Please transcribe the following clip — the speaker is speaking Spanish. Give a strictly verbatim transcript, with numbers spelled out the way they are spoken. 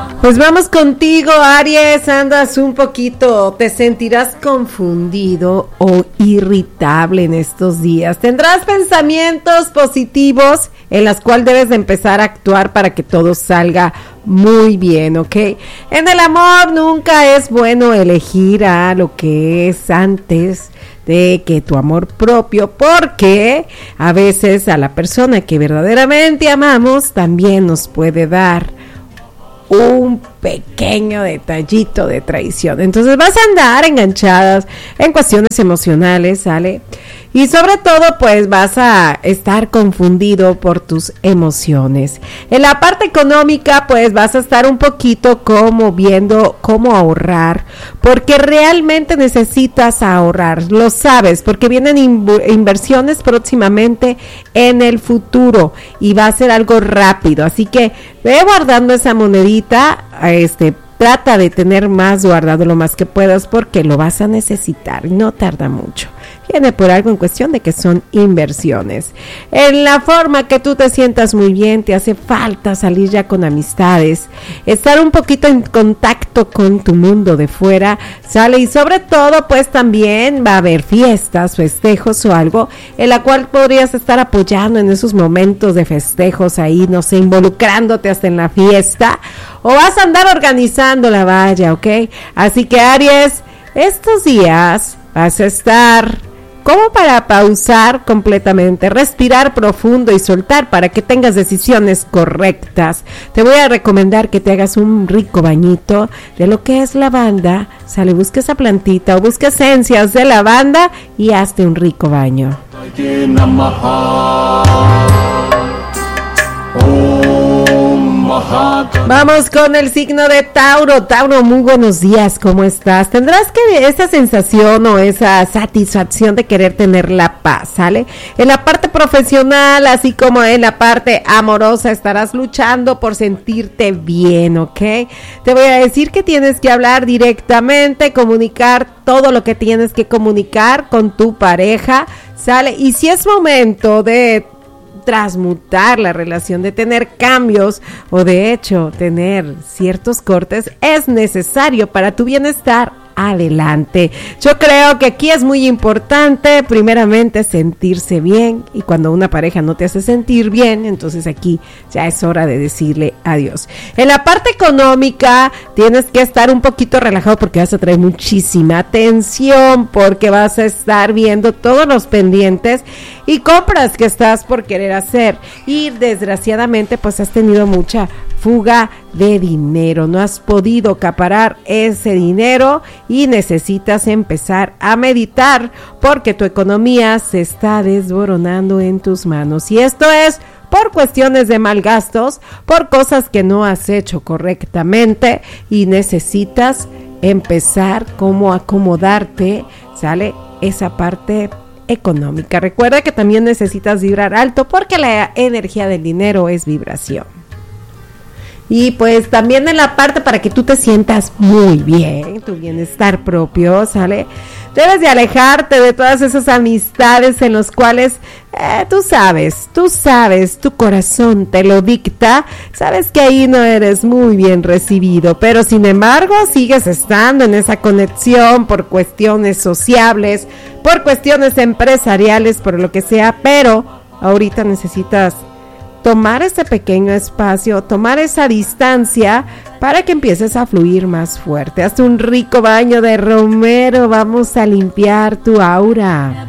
Pues vamos contigo, Aries. Andas un poquito, te sentirás confundido o irritable en estos días. Tendrás pensamientos positivos en los cuales debes de empezar a actuar para que todo salga muy bien, ¿ok? En el amor nunca es bueno elegir a lo que es antes de que tu amor propio, porque a veces a la persona que verdaderamente amamos también nos puede dar un pequeño detallito de traición. Entonces vas a andar enganchadas en cuestiones emocionales, ¿sale? Y sobre todo pues vas a estar confundido por tus emociones. En la parte económica pues vas a estar un poquito como viendo cómo ahorrar, porque realmente necesitas ahorrar, lo sabes, porque vienen in- inversiones próximamente en el futuro y va a ser algo rápido, así que ve guardando esa monedita, este trata de tener más guardado lo más que puedas porque lo vas a necesitar, no tarda mucho. Viene por algo en cuestión de que son inversiones. En la forma que tú te sientas muy bien, te hace falta salir ya con amistades, estar un poquito en contacto con tu mundo de fuera, sale, y sobre todo pues también va a haber fiestas, festejos o algo en la cual podrías estar apoyando en esos momentos de festejos ahí, no sé, involucrándote hasta en la fiesta, o vas a andar organizando la valla, ¿ok? Así que Aries, estos días vas a estar como para pausar completamente, respirar profundo y soltar para que tengas decisiones correctas. Te voy a recomendar que te hagas un rico bañito de lo que es lavanda, sale, busca esa plantita o busca esencias de lavanda y hazte un rico baño. Vamos con el signo de Tauro. Tauro, muy buenos días, ¿cómo estás? Tendrás que esa sensación o esa satisfacción de querer tener la paz, ¿sale? En la parte profesional, así como en la parte amorosa, estarás luchando por sentirte bien, ¿ok? Te voy a decir que tienes que hablar directamente, comunicar todo lo que tienes que comunicar con tu pareja, ¿sale? Y si es momento de transmutar la relación, de tener cambios o de hecho tener ciertos cortes, es necesario para tu bienestar. Adelante. Yo creo que aquí es muy importante primeramente sentirse bien, y cuando una pareja no te hace sentir bien, entonces aquí ya es hora de decirle adiós. En la parte económica tienes que estar un poquito relajado porque vas a traer muchísima atención, porque vas a estar viendo todos los pendientes y compras que estás por querer hacer, y desgraciadamente pues has tenido mucha fuga de dinero, no has podido acaparar ese dinero y necesitas empezar a meditar porque tu economía se está desboronando en tus manos, y esto es por cuestiones de mal gastos, por cosas que no has hecho correctamente, y necesitas empezar como acomodarte, ¿sale? Esa parte económica. Recuerda que también necesitas vibrar alto porque la energía del dinero es vibración. Y pues también en la parte para que tú te sientas muy bien, tu bienestar propio, ¿sale? Debes de alejarte de todas esas amistades en las cuales eh, tú sabes, tú sabes, tu corazón te lo dicta, sabes que ahí no eres muy bien recibido, pero sin embargo sigues estando en esa conexión por cuestiones sociables, por cuestiones empresariales, por lo que sea, pero ahorita necesitas tomar ese pequeño espacio, tomar esa distancia para que empieces a fluir más fuerte. Haz un rico baño de romero, vamos a limpiar tu aura.